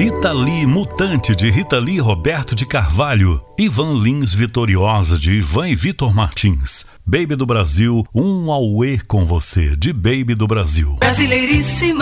Rita Lee Mutante, de Rita Lee Roberto de Carvalho. Ivan Lins Vitoriosa, de Ivan e Vitor Martins. Baby do Brasil, um auê com você, de Baby do Brasil. Brasileiríssima.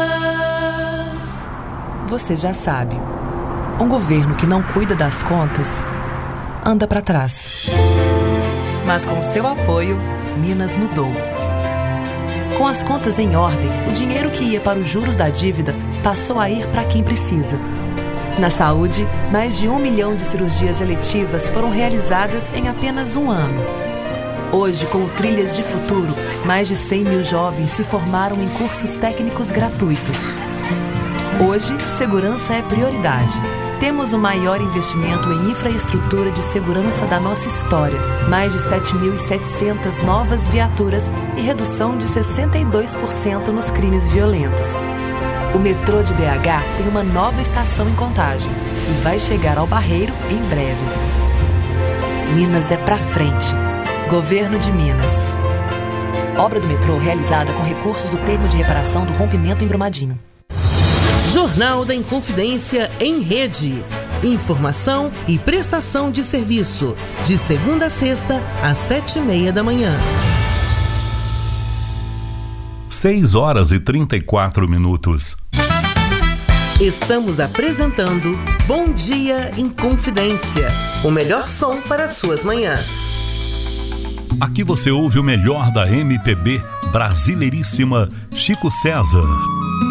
Você já sabe, um governo que não cuida das contas anda para trás. Mas com seu apoio, Minas mudou. Com as contas em ordem, o dinheiro que ia para os juros da dívida passou a ir para quem precisa. Na saúde, mais de 1 milhão de cirurgias eletivas foram realizadas em apenas um ano. Hoje, com o Trilhas de Futuro, mais de 100 mil jovens se formaram em cursos técnicos gratuitos. Hoje, segurança é prioridade. Temos o maior investimento em infraestrutura de segurança da nossa história. Mais de 7.700 novas viaturas e redução de 62% nos crimes violentos. O metrô de BH tem uma nova estação em Contagem e vai chegar ao Barreiro em breve. Minas é pra frente. Governo de Minas. Obra do metrô realizada com recursos do termo de reparação do rompimento em Brumadinho. Jornal da Inconfidência em Rede. Informação e prestação de serviço. De segunda a sexta, às 7h30 da manhã. 6h34. Estamos apresentando Bom Dia Inconfidência. O melhor som para suas manhãs. Aqui você ouve o melhor da MPB brasileiríssima, Chico César.